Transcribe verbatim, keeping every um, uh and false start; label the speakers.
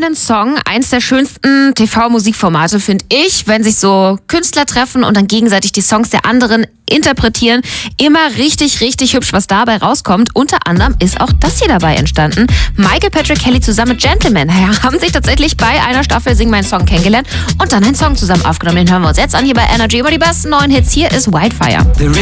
Speaker 1: einen Song, eins der schönsten T V-Musikformate, finde ich, wenn sich so Künstler treffen und dann gegenseitig die Songs der anderen interpretieren. Immer richtig, richtig hübsch, was dabei rauskommt. Unter anderem ist auch das hier dabei entstanden. Michael Patrick Kelly zusammen mit Gentleman haben sich tatsächlich bei einer Staffel Sing Mein Song kennengelernt und dann einen Song zusammen aufgenommen. Den hören wir uns jetzt an hier bei Energy. Über die besten neuen Hits. Hier ist Wildfire.